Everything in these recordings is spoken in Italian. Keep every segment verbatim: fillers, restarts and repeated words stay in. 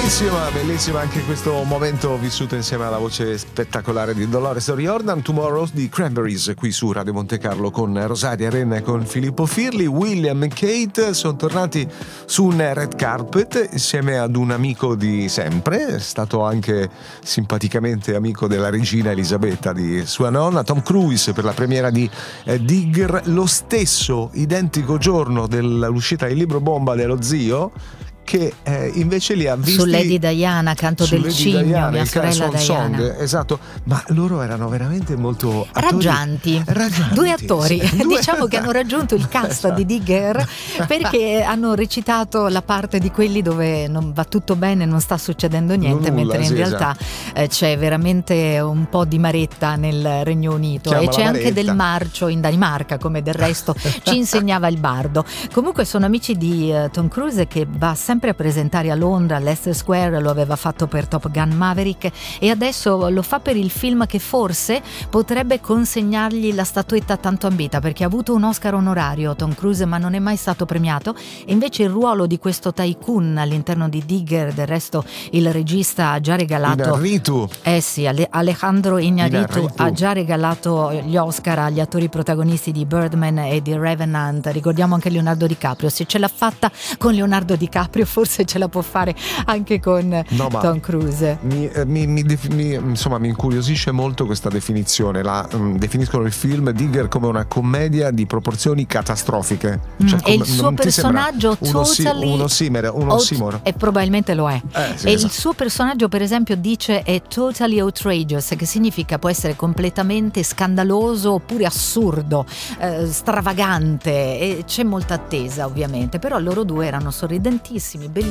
Bellissima, bellissima anche questo momento vissuto insieme alla voce spettacolare di Dolores O'Riordan. Tomorrow di Cranberries qui su Radio Monte Carlo con Rosaria Renna e con Filippo Firli. William e Kate sono tornati su un red carpet insieme ad un amico di sempre, è stato anche simpaticamente amico della regina Elisabetta, di sua nonna, Tom Cruise, per la premiera di eh, Digger, lo stesso identico giorno dell'uscita del libro bomba dello zio, che eh, invece li ha visti su Lady Diana, Canto del Lady Cigno, Diana, mia sorella Diana. Song, esatto, ma loro erano veramente molto attori, raggianti, raggianti due attori, sì, due... diciamo che hanno raggiunto il cast esatto. di Digger, perché hanno recitato la parte di quelli dove non va tutto bene, non sta succedendo niente, Nulla, mentre in sì, realtà esatto. eh, c'è veramente un po' di maretta nel Regno Unito. Chiama e c'è anche del marcio in Danimarca, come del resto ci insegnava il bardo. Comunque sono amici di uh, Tom Cruise, che va sempre a presentare a Londra, all'Leicester Square, lo aveva fatto per Top Gun Maverick e adesso lo fa per il film che forse potrebbe consegnargli la statuetta tanto ambita, perché ha avuto un Oscar onorario Tom Cruise ma non è mai stato premiato, e invece il ruolo di questo tycoon all'interno di Digger, del resto il regista ha già regalato Iñárritu. eh sì, Alejandro Iñárritu Iñárritu ha già regalato gli Oscar agli attori protagonisti di Birdman e di Revenant. Ricordiamo anche Leonardo DiCaprio, se ce l'ha fatta con Leonardo DiCaprio forse ce la può fare anche con no, Tom Cruise. Mi, mi, mi, mi, insomma mi incuriosisce molto questa definizione. La, um, definiscono il film Digger come una commedia di proporzioni catastrofiche, cioè, mm, come, e il suo personaggio un totally un ossimero, un ossimoro. E probabilmente lo è. Eh, sì, e esatto. Il suo personaggio, per esempio, dice è totally outrageous, che significa può essere completamente scandaloso oppure assurdo, eh, stravagante, e c'è molta attesa ovviamente, però loro due erano sorridentissimi, bellissimi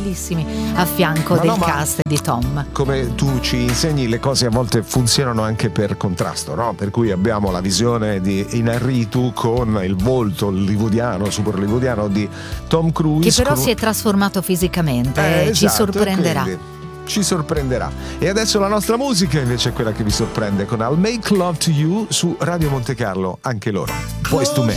a fianco ma del no, cast di Tom. Come tu ci insegni, le cose a volte funzionano anche per contrasto, no? Per cui abbiamo la visione di Iñárritu con il volto hollywoodiano, super hollywoodiano di Tom Cruise, che però con... si è trasformato fisicamente, eh, ci esatto, sorprenderà. Ci sorprenderà. E adesso la nostra musica invece è quella che vi sorprende con I'll Make Love to You su Radio Monte Carlo, anche loro. Boyz two Men.